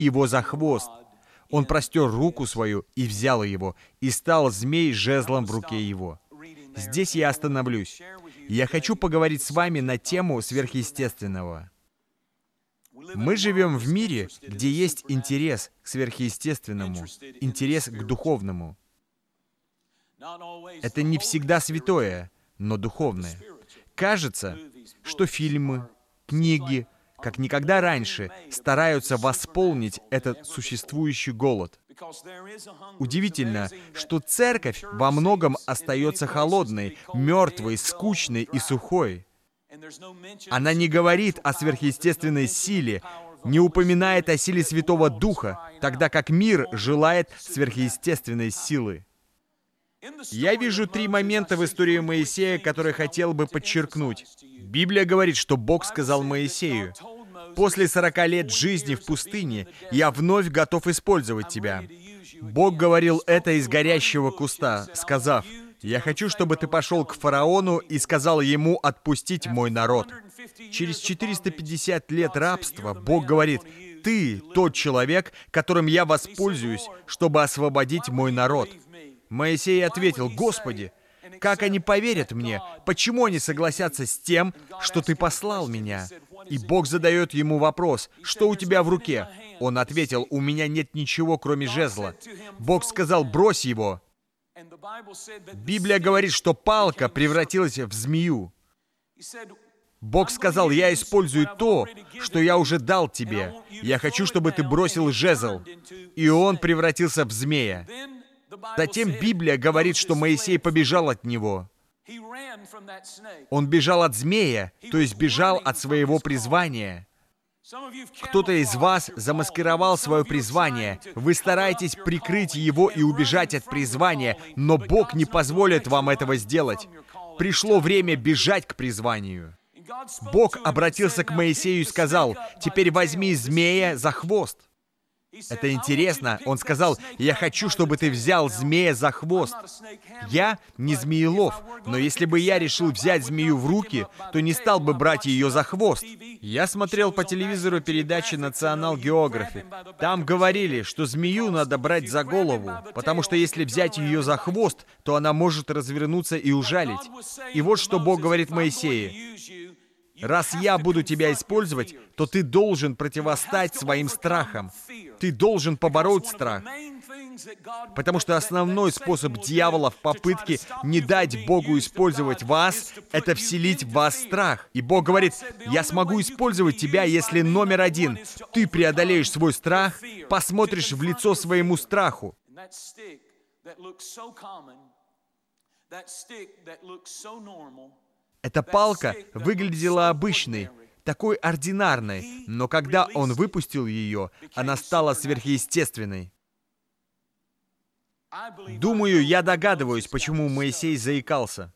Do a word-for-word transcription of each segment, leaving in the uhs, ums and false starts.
его за хвост. Он простер руку свою и взял его, и стал змей жезлом в руке его. Здесь я остановлюсь. Я хочу поговорить с вами на тему сверхъестественного. Мы живем в мире, где есть интерес к сверхъестественному, интерес к духовному. Это не всегда святое, но духовное. Кажется, что фильмы, книги, как никогда раньше, стараются восполнить этот существующий голод. Удивительно, что церковь во многом остается холодной, мертвой, скучной и сухой. Она не говорит о сверхъестественной силе, не упоминает о силе Святого Духа, тогда как мир желает сверхъестественной силы. Я вижу три момента в истории Моисея, которые хотел бы подчеркнуть. Библия говорит, что Бог сказал Моисею: «После сорока лет жизни в пустыне я вновь готов использовать тебя». Бог говорил это из горящего куста, сказав: «Я хочу, чтобы ты пошел к фараону и сказал ему отпустить мой народ». Через четыреста пятьдесят лет рабства Бог говорит: «Ты тот человек, которым я воспользуюсь, чтобы освободить мой народ». Моисей ответил: «Господи, как они поверят мне? Почему они согласятся с тем, что ты послал меня?» И Бог задает ему вопрос: «Что у тебя в руке?» Он ответил: «У меня нет ничего, кроме жезла». Бог сказал: «Брось его». Библия говорит, что палка превратилась в змею. Бог сказал: «Я использую то, что я уже дал тебе. Я хочу, чтобы ты бросил жезл». И он превратился в змея. Затем Библия говорит, что Моисей побежал от него. Он бежал от змея, то есть бежал от своего призвания. Кто-то из вас замаскировал свое призвание. Вы стараетесь прикрыть его и убежать от призвания, но Бог не позволит вам этого сделать. Пришло время бежать к призванию. Бог обратился к Моисею и сказал: «Теперь возьми змея за хвост». Это интересно. Он сказал: «Я хочу, чтобы ты взял змея за хвост». Я не змеелов, но если бы я решил взять змею в руки, то не стал бы брать ее за хвост. Я смотрел по телевизору передачи National Geographic. Там говорили, что змею надо брать за голову, потому что если взять ее за хвост, то она может развернуться и ужалить. И вот что Бог говорит Моисею: «Раз я буду тебя использовать, то ты должен противостать своим страхам. Ты должен побороть страх». Потому что основной способ дьявола в попытке не дать Богу использовать вас — это вселить в вас страх. И Бог говорит: «Я смогу использовать тебя, если номер один, ты преодолеешь свой страх, посмотришь в лицо своему страху». Эта палка выглядела обычной, такой ординарной, но когда он выпустил ее, она стала сверхъестественной. Думаю, я догадываюсь, почему Моисей заикался.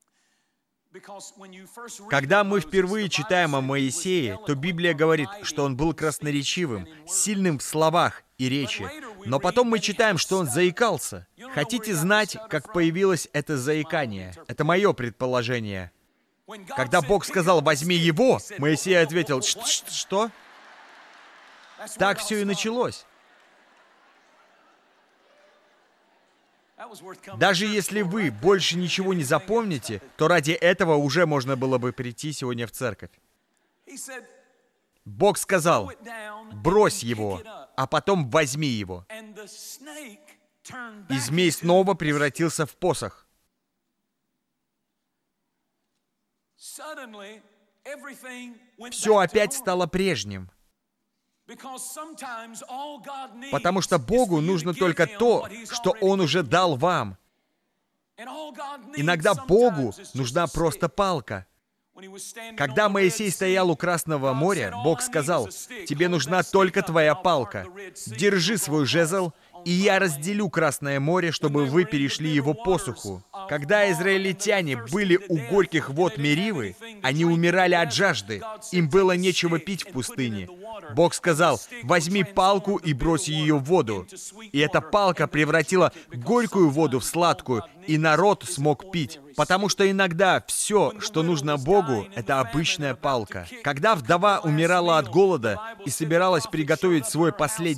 Когда мы впервые читаем о Моисее, то Библия говорит, что он был красноречивым, сильным в словах и речи. Но потом мы читаем, что он заикался. Хотите знать, как появилось это заикание? Это мое предположение. Когда Бог сказал: «Возьми его», Моисей ответил: «Что?» Так все и началось. Даже если вы больше ничего не запомните, то ради этого уже можно было бы прийти сегодня в церковь. Бог сказал: «Брось его, а потом возьми его». И змей снова превратился в посох. Все опять стало прежним. Потому что Богу нужно только то, что Он уже дал вам. Иногда Богу нужна просто палка. Когда Моисей стоял у Красного моря, Бог сказал: «Тебе нужна только твоя палка. Держи свой жезл, и я разделю Красное море, чтобы вы перешли его по суху». Когда израильтяне были у горьких вод Меривы, они умирали от жажды. Им было нечего пить в пустыне. Бог сказал: «Возьми палку и брось ее в воду». И эта палка превратила горькую воду в сладкую, и народ смог пить. Потому что иногда все, что нужно Богу, это обычная палка. Когда вдова умирала от голода и собиралась приготовить свой последний